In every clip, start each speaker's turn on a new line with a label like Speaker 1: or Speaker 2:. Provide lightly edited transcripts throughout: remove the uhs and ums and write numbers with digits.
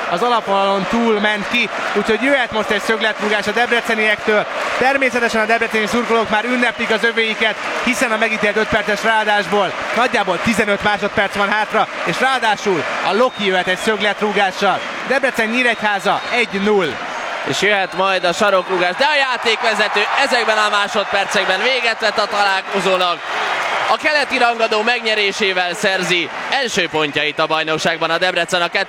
Speaker 1: az alapvonalon túl ment ki, úgyhogy jöhet most egy szögletrúgás a debreceniektől. Természetesen a debreceni szurkolók már ünneplik az övéiket, hiszen a megítélt 5 perces ráadásból nagyjából 15 másodperc van hátra, és ráadásul a Loki jöhet egy szögletrúgással. Debrecen-Nyíregyháza 1-0.
Speaker 2: És jöhet majd a sarokrúgás, de a játékvezető ezekben a másodpercekben véget vett a találkozónak. A keleti rangadó megnyerésével szerzi első pontjait a bajnokságban a Debrecen a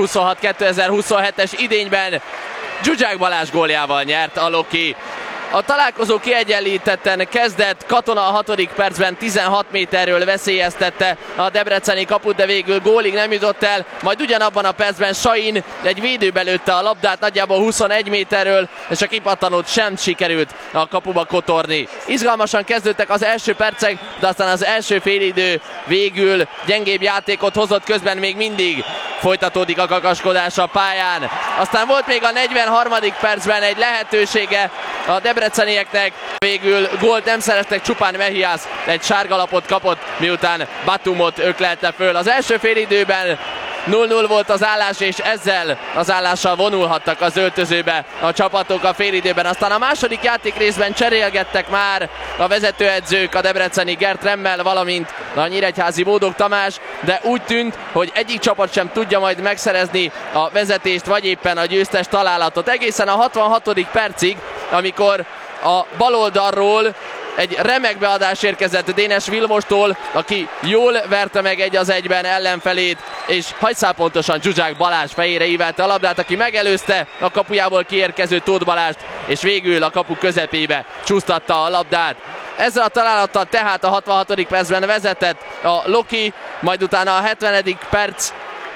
Speaker 2: 2026-2027-es idényben. Zsuzsák Balázs góljával nyert a Loki. A találkozó kiegyenlítetten kezdett, Katona a 6. percben 16 méterről veszélyeztette a debreceni kaput, de végül gólig nem jutott el, majd ugyanabban a percben Sain egy védőbe lőtte a labdát nagyjából 21 méterről, és a kipattanót sem sikerült a kapuba kotorni. Izgalmasan kezdődtek az első percek, de aztán az első félidő végül gyengébb játékot hozott, közben még mindig folytatódik a kakaskodás a pályán. Aztán volt még a 43. percben egy lehetősége a debrecenieknek, végül gólt nem szereztek, csupán Mehiász egy sárgalapot kapott, miután Batumot öklelte föl. Az első félidőben 0-0 volt az állás, és ezzel az állással vonulhattak az öltözőbe a csapatok a félidőben. Aztán a második játékrészben cserélgettek már a vezetőedzők, a debreceni Gert Remmel, valamint a nyíregyházi Bódog Tamás, de úgy tűnt, hogy egyik csapat sem tudja majd megszerezni a vezetést, vagy éppen a győztes találatot. Egészen a 66. percig, amikor a baloldalról egy remek beadás érkezett Dénes Vilmostól, aki jól verte meg 1-1-ben ellenfelét, és hajszálpontosan Zsuzsák Balázs fejére ívelte a labdát, aki megelőzte a kapujából kiérkező Tóth Balást, és végül a kapu közepébe csúsztatta a labdát. Ezzel a találattal tehát a 66. percben vezetett a Loki, majd utána a 70. perc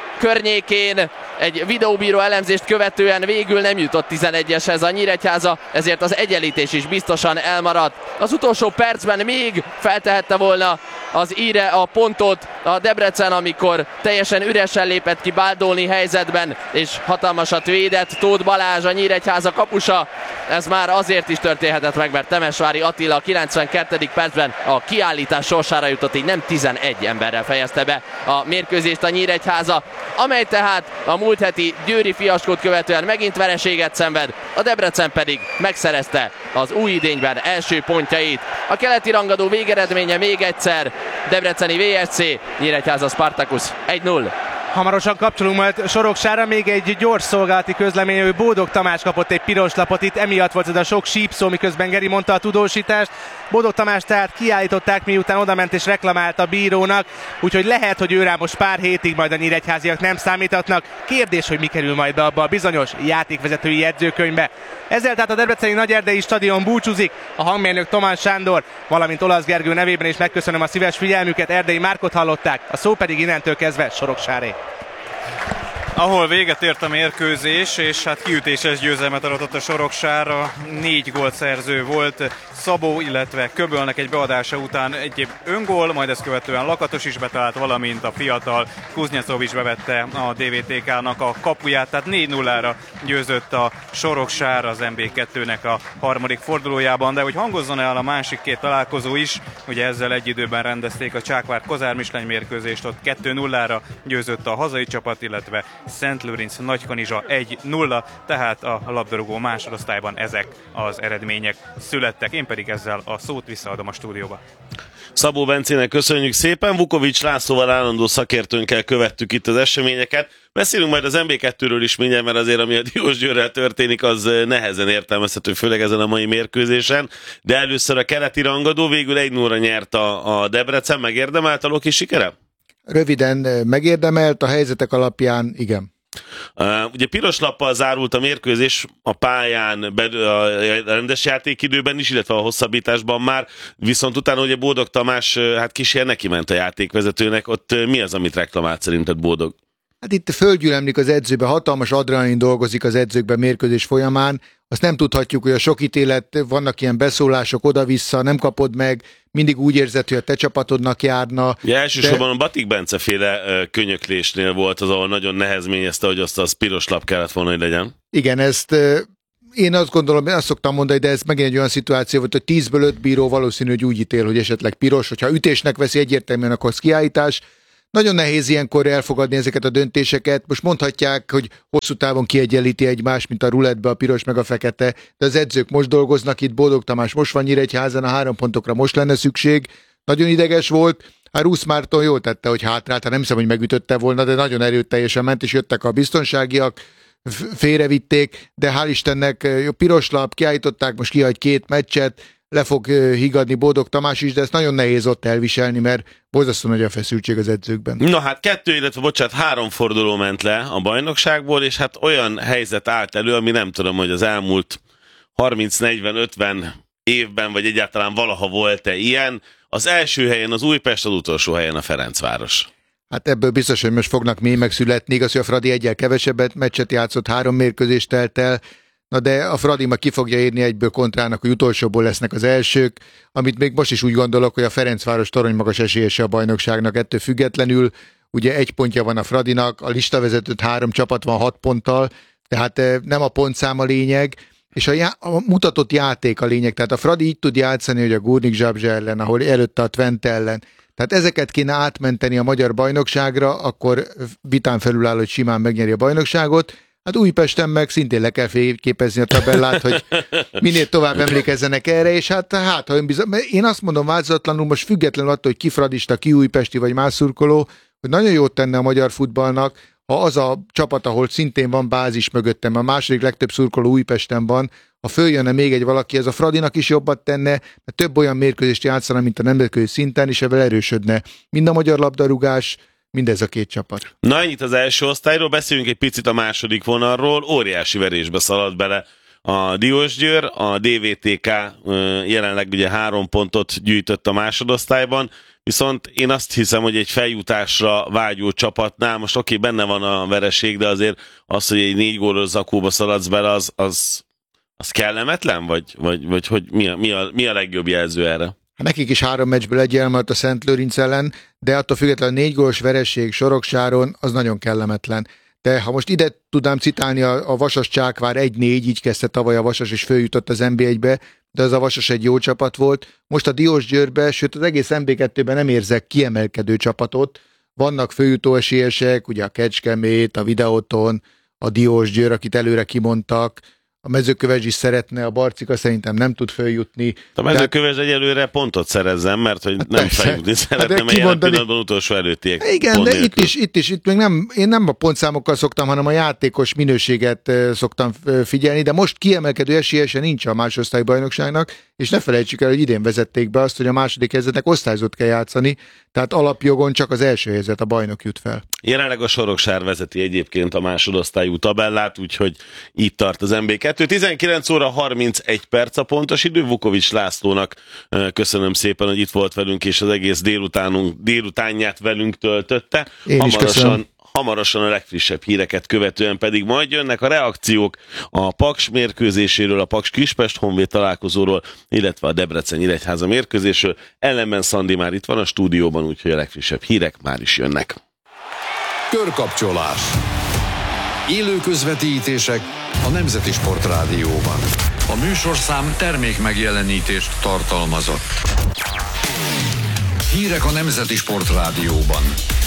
Speaker 2: környékén egy videóbíró elemzést követően végül nem jutott 11-eshez a Nyíregyháza, ezért az egyenlítés is biztosan elmaradt. Az utolsó percben még feltehette volna az íre a pontot a Debrecen, amikor teljesen üresen lépett ki Báldóni helyzetben, és hatalmasat védett Tóth Balázs, a Nyíregyháza kapusa. Ez már azért is történhetett meg, mert Temesvári Attila a 92. percben a kiállítás sorsára jutott, így nem 11 emberrel fejezte be a mérkőzést a Nyíregyháza, amely tehát a múlt heti győri fiaskót követően megint vereséget szenved, a Debrecen pedig megszerezte az új idényben első pontjait. A keleti rangadó végeredménye még egyszer: debreceni VSC, Nyíregyháza Spartacus 1-0.
Speaker 1: Hamarosan kapcsolunk majd Soroksára, még egy gyors szolgálati közlemény, hogy Bódog Tamás kapott egy piros lapot, itt emiatt volt ez a sok sípszó, miközben Geri mondta a tudósítást. Bódog Tamás tehát kiállították, miután odament és reklamált a bírónak, úgyhogy lehet, hogy őrá most pár hétig majd a nyíregyháziak nem számíthatnak. Kérdés, hogy mi kerül majd be abba a bizonyos játékvezetői jegyzőkönyvbe. Ezzel tehát a debreceni Nagyerdei stadion búcsúzik. A hangmérnök Tomás Sándor, valamint Olasz Gergő nevében is megköszönöm a szíves figyelmüket. Erdei Márkot hallották, a szó pedig innentől kezdve Soroksáré.
Speaker 3: Ahol véget ért a mérkőzés, és hát kiütéses győzelmet adott a Soroksára, 4 gólszerző volt Szabó, illetve Köbölnek egy beadása után egy öngól, majd ezt követően Lakatos is betalált, valamint a fiatal Kuznyecov is bevette a DVTK-nak a kapuját, tehát 4-0-ra győzött a Soroksár az MB2-nek a harmadik fordulójában, de hogy hangozzon el a másik két találkozó is, ugye ezzel egy időben rendezték a Csákvár-Kozár Misleny mérkőzést, ott 2-0-ra győzött a hazai csapat, illetve Szent Lőrinc Nagykanizsa 1-0, tehát a labdarúgó másodosztályban ezek az eredmények születtek. Én pedig ezzel a szót visszaadom a stúdióba.
Speaker 4: Szabó Bencének köszönjük szépen, Vukovics Lászlóval, állandó szakértőnkkel követtük itt az eseményeket. Beszélünk majd az MB2-ről is mindjárt, mert azért ami a Diósgyőrrel történik, az nehezen értelmezhető, főleg ezen a mai mérkőzésen. De először a keleti rangadó, végül 1-0-ra nyert a Debrecen, megérdemelt a Loki sikere?
Speaker 5: Röviden megérdemelt, a helyzetek alapján igen.
Speaker 4: Ugye piros lappal zárult a mérkőzés a pályán, a rendes játékidőben is, illetve a hosszabbításban már, viszont utána ugye Bódog Tamás hát kísér neki ment a játékvezetőnek, ott mi az, amit reklamált szerinted Bódog?
Speaker 5: Hát itt fölgyülemlik az edzőbe, hatalmas adrenalin dolgozik az edzőkben mérkőzés folyamán, azt nem tudhatjuk, hogy a sok ítélet, vannak ilyen beszólások oda-vissza, nem kapod meg, mindig úgy érzed, hogy a te csapatodnak járna.
Speaker 4: Ja, elsősorban a Batik Bence féle könyöklésnél volt az, ahol nagyon nehezményezte, hogy azt az piros lap kellett volna, hogy legyen.
Speaker 5: Igen, ezt én azt gondolom, azt szoktam mondani, de ez megint egy olyan szituáció volt, hogy 10-ből 5 bíró valószínű, hogy úgy ítél, hogy esetleg piros, hogyha ütésnek veszi egyértelműen, akkor az kiállítás, Nagyon nehéz ilyenkor elfogadni ezeket a döntéseket. Most mondhatják, hogy hosszú távon kiegyenlíti egymást, mint a rulettbe a piros meg a fekete, de az edzők most dolgoznak itt, Boldog Tamás most van Nyíregyházán, a 3 pontokra most lenne szükség. Nagyon ideges volt. Rusz Márton jól tette, hogy hátrált, nem hiszem, hogy megütötte volna, de nagyon erőteljesen ment, és jöttek a biztonságiak, félrevitték, de hál' Istennek piros lap, kiállították, most kihagy 2 meccset, le fog higadni Boldog Tamás is, de ezt nagyon nehéz ott elviselni, mert borzasztó nagy a feszültség az edzőkben.
Speaker 4: Na hát 3 forduló ment le a bajnokságból, és hát olyan helyzet állt elő, ami nem tudom, hogy az elmúlt 30-40-50 évben, vagy egyáltalán valaha volt-e ilyen. Az első helyen az Újpest, az utolsó helyen a Ferencváros. Hát
Speaker 5: ebből biztos, hogy most fognak mémek születni. Igaz, hogy a Fradi egyel kevesebbet meccset játszott, 3 mérkőzést telt el. Na de a Fradi ma ki fogja érni egyből kontrának, hogy utolsóból lesznek az elsők, amit még most is úgy gondolok, hogy a Ferencváros torony magas esélyese a bajnokságnak ettől függetlenül. Ugye 1 pontja van a Fradinak, a listavezetőt 3 csapat van 6 ponttal, tehát nem a pontszám a lényeg, és a mutatott játék a lényeg. Tehát a Fradi így tud játszani, hogy a Górnik Zabrze ellen, ahol előtte a Twente ellen. Tehát ezeket kéne átmenteni a magyar bajnokságra, akkor vitán felüláll, hogy simán megnyeri a bajnokságot. Hát Újpesten meg szintén le kell fényképezni a tabellát, hogy minél tovább emlékezzenek erre, és hát ha én azt mondom változatlanul, most függetlenül attól, hogy ki fradista, ki újpesti vagy más szurkoló, hogy nagyon jót tenne a magyar futballnak, ha az a csapat, ahol szintén van bázis mögöttem, a második legtöbb szurkoló Újpesten van, ha följönne még egy valaki, ez a Fradinak is jobbat tenne, mert több olyan mérkőzést játszana, mint a nemzetközi szinten, és ebben erősödne mind a magyar labdarúgás, mindez a 2 csapat.
Speaker 4: Na ennyit az első osztályról, beszéljünk egy picit a második vonalról. Óriási verésbe szaladt bele a Diósgyőr, a DVTK jelenleg ugye 3 pontot gyűjtött a másodosztályban, viszont én azt hiszem, hogy egy feljutásra vágyó csapatnál, most oké, benne van a vereség, de azért az, hogy egy 4 gólos zakóba szaladsz bele, az kellemetlen? Vagy hogy mi a legjobb jelző erre?
Speaker 5: Nekik is 3 meccsből egy elmaradt a Szent Lőrinc ellen, de attól függetlenül 4 gólos vereség Soroksáron az nagyon kellemetlen. De ha most ide tudnám citálni a Vasas Csákvár 1-4, így kezdte tavaly a Vasas, és följutott az NB1-be, de az a Vasas egy jó csapat volt. Most a Diósgyőrbe, sőt az egész NB2-ben nem érzek kiemelkedő csapatot. Vannak följutó esélyesek, ugye a Kecskemét, a Videóton, a Diósgyőr, akit előre kimondtak, a Mezőkövesd is szeretne, a Barcika szerintem nem tud följutni.
Speaker 4: A Mezőkövesd egyelőre pontot szerezzen, mert hogy nem feljutni szeretne, mert jelen pillanatban utolsó előttiek.
Speaker 5: Igen, de itt még én nem a pontszámokkal szoktam, hanem a játékos minőséget szoktam figyelni, de most kiemelkedő esélyese nincs a másodosztály bajnokságnak, és ne felejtsük el, hogy idén vezették be azt, hogy a második helyzetnek osztályzót kell játszani, tehát alapjogon csak az első helyzet, a bajnok jut fel.
Speaker 4: Jelenleg a Soroksár vezeti egyébként a másodosztályú tabellát, úgyhogy itt tart az MB2. 19 óra 31 perc a pontos idő. Vukovics Lászlónak köszönöm szépen, hogy itt volt velünk, és az egész délutánját velünk töltötte.
Speaker 5: Én is köszönöm.
Speaker 4: Hamarosan a legfrissebb híreket követően pedig majd jönnek a reakciók a Paks mérkőzéséről, a Paks Kispest Honvéd találkozóról, illetve a Debrecen-Nyíregyháza mérkőzésről. Ellenben Szandi már itt van a stúdióban, úgyhogy a legfrissebb hírek már is jönnek.
Speaker 6: Körkapcsolás. Élő közvetítések a Nemzeti Sportrádióban. A műsorszám termék megjelenítést tartalmazott. Hírek a Nemzeti Sportrádióban.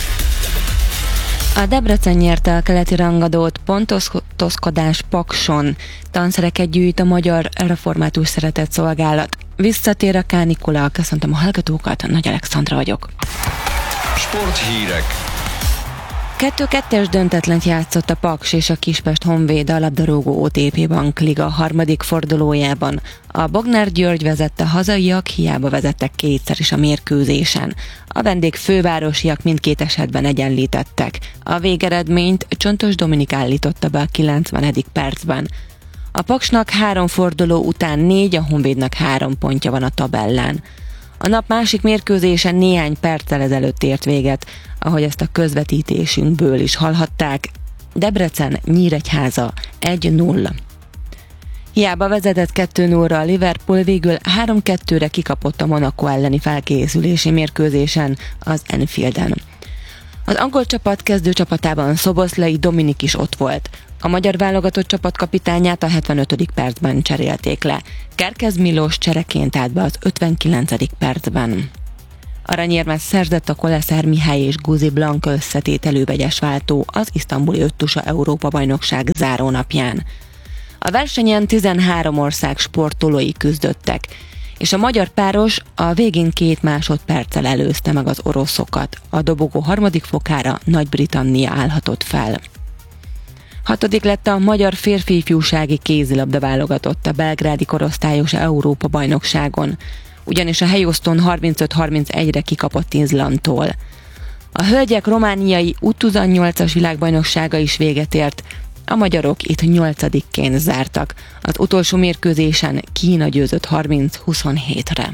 Speaker 7: A Debrecen nyerte a keleti rangadót pontoskodás Pakson. Tanszereket gyűjt a Magyar Református Szeretett Szolgálat. Visszatér a kánikula, köszöntöm a hallgatókat, Nagy Alexandra vagyok.
Speaker 6: Sporthírek.
Speaker 7: 2-2-es döntetlent játszott a Paks és a Kispest Honvéd a labdarúgó OTP Bank Liga 3. fordulójában. A Bognár György vezette, hazaiak hiába vezettek 2-szer is a mérkőzésen. A vendég fővárosiak mindkét esetben egyenlítettek. A végeredményt Csontos Dominik állította be a 90. percben. A Paksnak 3 forduló után 4, a Honvédnak 3 pontja van a tabellán. A nap másik mérkőzése néhány perccel ezelőtt ért véget, ahogy ezt a közvetítésünkből is hallhatták. Debrecen Nyíregyháza 1-0. Hiába vezetett 2-0-ra a Liverpool, végül 3-2-re kikapott a Monaco elleni felkészülési mérkőzésen az Anfielden. Az angol csapat kezdőcsapatában Szoboszlai Dominik is ott volt. A magyar válogatott csapatkapitányát a 75. percben cserélték le. Kerkez Milos csereként állt be az 59. percben. Aranyérmet szerzett a Koleszer Mihály és Guzi Blanka összetételű vegyes váltó az isztambuli öttusa Európa-bajnokság zárónapján. A versenyen 13 ország sportolói küzdöttek, és a magyar páros a végén 2 másodperccel előzte meg az oroszokat. A dobogó harmadik fokára Nagy-Britannia állhatott fel. 6. lett a magyar férfi ifjúsági kézilabda válogatott a belgrádi korosztályos Európa-bajnokságon, ugyanis a helyosztón 35-31-re kikapott Izlandtól. A hölgyek romániai U18-as világbajnoksága is véget ért, a magyarok itt 8-ként zártak. Az utolsó mérkőzésen Kína győzött 30-27-re.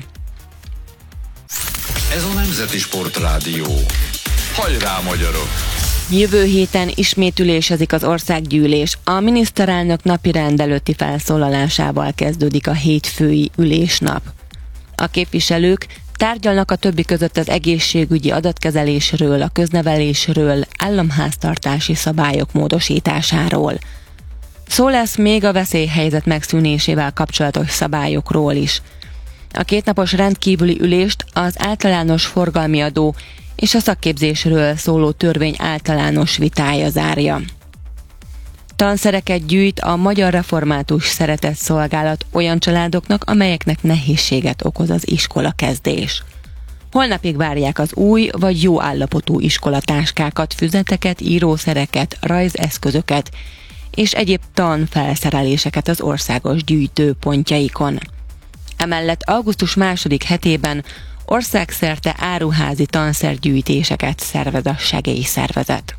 Speaker 6: Ez a Nemzeti Sportrádió. Hajrá, magyarok!
Speaker 7: Jövő héten ismét ülésezik az országgyűlés. A miniszterelnök napirend előtti felszólalásával kezdődik a hétfői ülésnap. A képviselők tárgyalnak a többi között az egészségügyi adatkezelésről, a köznevelésről, államháztartási szabályok módosításáról. Szó lesz még a veszélyhelyzet megszűnésével kapcsolatos szabályokról is. A 2 napos rendkívüli ülést az általános forgalmi adó és a szakképzésről szóló törvény általános vitája zárja. Tanszereket gyűjt a Magyar Református Szeretetszolgálat olyan családoknak, amelyeknek nehézséget okoz az iskolakezdés. Holnapig várják az új vagy jó állapotú iskolatáskákat, füzeteket, írószereket, rajzeszközöket és egyéb tanfelszereléseket az országos gyűjtőpontjaikon. Emellett augusztus 2. hetében országszerte áruházi tanszergyűjtéseket szervez a segélyszervezet.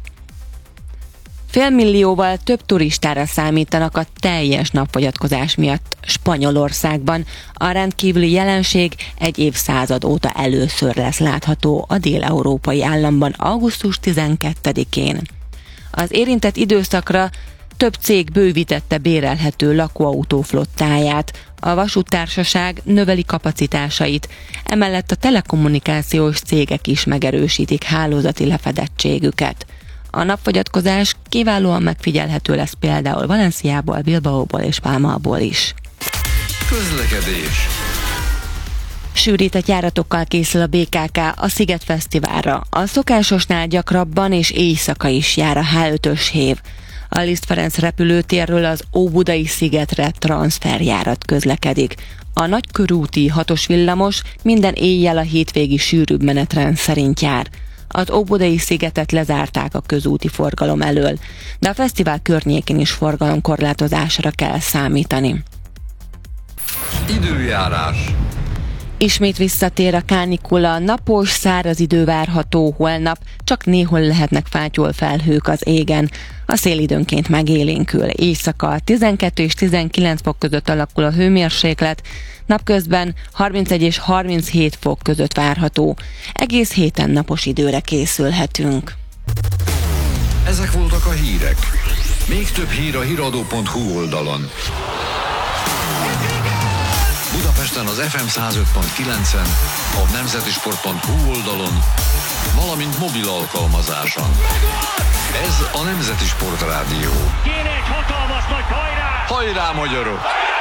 Speaker 7: 500 000-val több turistára számítanak a teljes napfogyatkozás miatt Spanyolországban. A rendkívüli jelenség egy évszázad óta először lesz látható a dél-európai államban augusztus 12-én. Az érintett időszakra több cég bővítette bérelhető lakóautóflottáját, a vasúttársaság növeli kapacitásait, emellett a telekommunikációs cégek is megerősítik hálózati lefedettségüket. A napfogyatkozás kiválóan megfigyelhető lesz például Valenciából, Bilbaóból és Palmából is.
Speaker 6: Közlekedés.
Speaker 7: Sűrített járatokkal készül a BKK a Sziget Fesztiválra. A szokásosnál gyakrabban és éjszaka is jár a H5-ös hév. A Liszt Ferenc repülőtérről az Óbudai szigetre transferjárat közlekedik. A nagykörúti 6-os villamos minden éjjel a hétvégi sűrűbb menetrend szerint jár. Az Óbudai szigetet lezárták a közúti forgalom elől, de a fesztivál környékén is forgalomkorlátozásra kell számítani.
Speaker 6: Időjárás.
Speaker 7: Ismét visszatér a kánikula, napos, száraz idő várható holnap, csak néhol lehetnek fátyol felhők az égen. A szél időnként megélénkül, éjszaka 12 és 19 fok között alakul a hőmérséklet, napközben 31 és 37 fok között várható. Egész héten napos időre készülhetünk.
Speaker 6: Ezek voltak a hírek. Még több hír a hiradó.hu oldalon. Budapesten az FM 105.9-en, a nemzetisport.hu oldalon, valamint mobil alkalmazáson. Ez a Nemzeti Sportrádió.
Speaker 8: Kéne egy hatalmas nagy hajrá!
Speaker 6: Hajrá, magyarok!